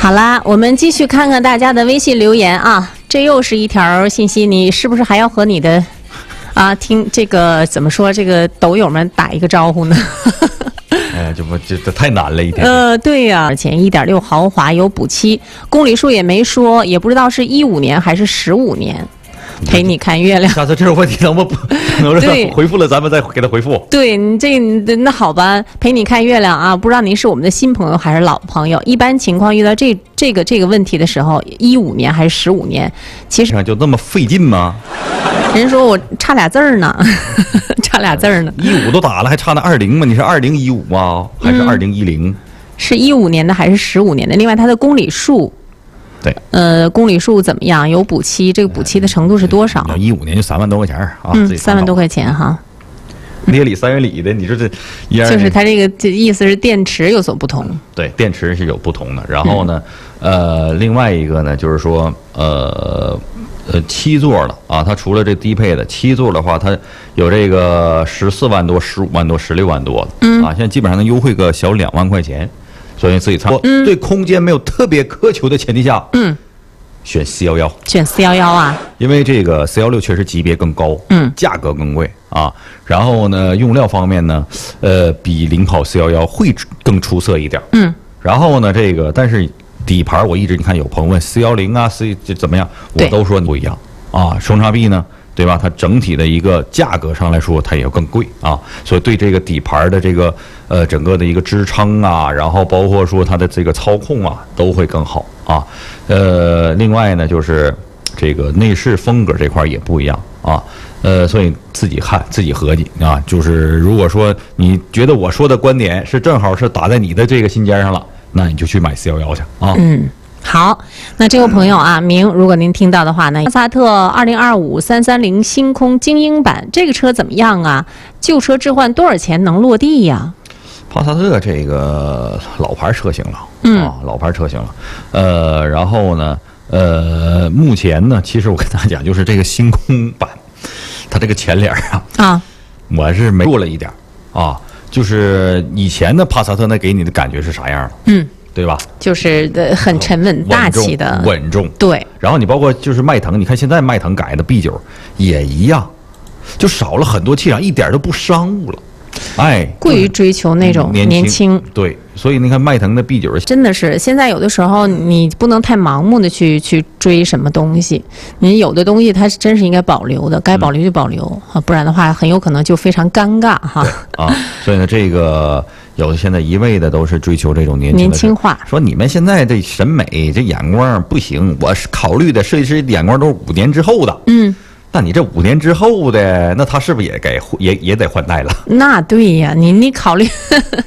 好啦，我们继续看看大家的微信留言啊。这又是一条信息，你是不是还要和你的听这个怎么说这个抖友们打一个招呼呢？ 哎呀，这太难了一点。 对呀，而且1.6豪华有补漆，公里数也没说，也不知道是15年还是15年。陪你看月亮。 下次这种问题能不能回复了，咱们再给他回复。 对你那好吧，陪你看月亮啊，不知道您是我们的新朋友还是老朋友。一般情况遇到这个问题的时候，15年还是15年，其实就那么费劲吗？ 人说我差俩字儿呢，差俩字儿呢。 15都打了，还差那20吗？你是2015吗？还是2010？ 是15年的还是15年的？另外，它的公里数。 对， 公里数怎么样？有补漆，这个补漆的程度是多少 ？15年就3万多块钱啊 ，3万多块钱哈。 2里3元里的，你说这就是它这意思是电池有所不同。 对，电池是有不同的。然后呢，另外一个呢，就是说7座的啊，它除了这低配的7座的话，它有这个14万多、15万多、16万多的啊，现在基本上能优惠个小2万块钱。所以自己参考，对空间没有特别苛求的前提下，选411， 选411啊， 因为这个416确实级别更高，价格更贵啊。然后呢，用料方面呢，比领跑411会更出色一点，然后呢，这个但是底盘我一直你看有朋友问410啊，4怎么样，我都说不一样啊。双叉臂呢？对吧？它整体的一个价格上来说，它也要更贵啊，所以对这个底盘的这个整个的一个支撑啊，然后包括说它的这个操控啊，都会更好啊。另外呢，就是这个内饰风格这块也不一样啊。所以自己看自己合计啊，就是如果说你觉得我说的观点是正好是打在你的这个心尖上了，那你就去买411去啊。 好，那这位朋友啊，如果您听到的话呢，帕萨特2025 330星空精英版这个车怎么样啊？旧车置换多少钱能落地呀？ 帕萨特这个老牌车型了，老牌车型了，然后呢，目前呢，其实我跟大家讲，就是这个星空版，它这个前脸我是没做了一点啊，就是以前的帕萨特那给你的感觉是啥样的？对吧？就是很沉稳大气的稳重。 对。 然后你包括就是迈腾，你看现在迈腾改的 B9也一样，就少了很多气场，一点都不商务了。哎， 过于追求那种年轻。 对，所以你看迈腾的 B9 真的是现在有的时候你不能太盲目的去追什么东西，你有的东西它真是应该保留的，该保留就保留啊，不然的话很有可能就非常尴尬哈。 所以呢，这个。有的现在一味的都是追求这种年轻化， 说你们现在这审美这眼光不行，我是考虑的设计师眼光都是5年之后的，那你这5年之后的，那他是不是也得换代了？ 那对呀，你考虑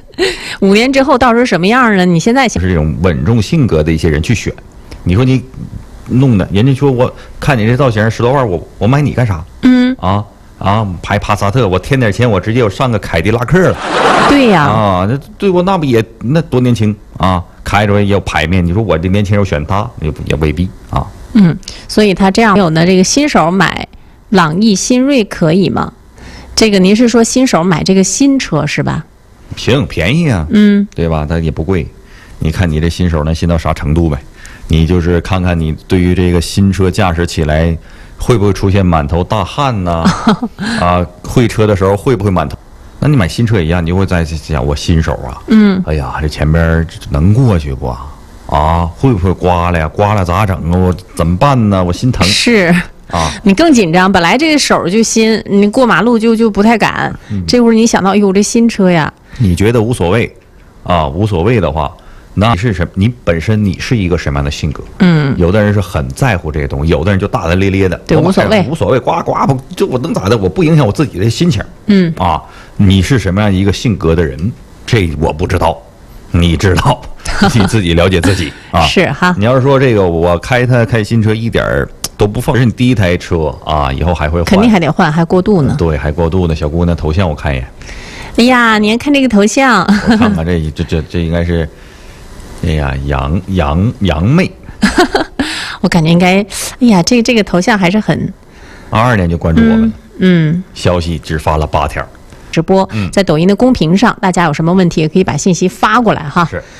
5年之后到时候什么样呢？你现在是这种稳重性格的一些人去选，你说你弄的，人家说我看你这造型10多万，我买你干啥？排帕萨特，我添点钱，我直接我上个凯迪拉克了。 对呀， 那对我那不也那多年轻啊，开着也有排面。你说我这年轻人选他，也未必啊。 所以他这样有呢，这个新手买朗逸、新锐可以吗？这个您是说新手买这个新车是吧？ 行，便宜啊，对吧？它也不贵。你看你这新手能新到啥程度呗？你就是看看你对于这个新车驾驶起来会不会出现满头大汗呐？会车的时候会不会满头？那你买新车也一样，你就会在想我新手啊，哎呀，这前边能过去不啊？会不会刮了呀？刮了咋整啊？我怎么办呢？我心疼。 是你更紧张。本来这个手就新，你过马路就不太敢。这会儿你想到，哎呦，这新车呀， 你觉得无所谓无所谓的话，那是什么？你本身你是一个什么样的性格？有的人是很在乎这些东西，有的人就大大咧咧的， 对，无所谓， 刮不就我能咋的？我不影响我自己的心情。你是什么样一个性格的人？这我不知道，你知道，你自己了解自己啊。 是哈。 你要是说这个我开新车一点都不放，这是你第一台车啊，以后还会换， 肯定还得换，还过渡呢。 对，还过渡呢。小姑娘头像我看一眼。 哎呀，您看这个头像， 我看看这应该是，哎呀，杨妹。 我感觉应该，哎呀，这个头像还是很。 22年就关注我们，消息只发了8条。 直播在抖音的公屏上，大家有什么问题也可以把信息发过来哈。 是。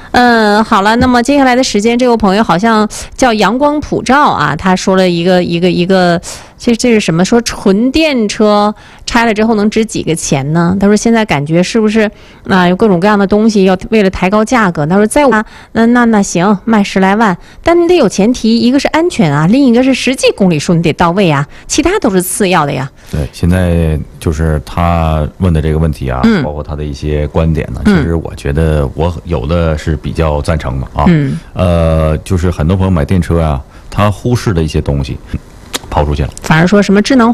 好了，那么接下来的时间，这位朋友好像叫阳光普照啊，他说了一个，这是什么？说纯电车拆了之后能值几个钱呢？他说现在感觉是不是有各种各样的东西要为了抬高价格？他说那行卖10来万，但你得有前提，一个是安全啊，另一个是实际公里数你得到位啊，其他都是次要的呀。 对，现在就是他问的这个问题啊，包括他的一些观点呢，其实我觉得我有的是比较赞成的啊。就是很多朋友买电车啊，他忽视的一些东西抛出去了， 反而说什么智能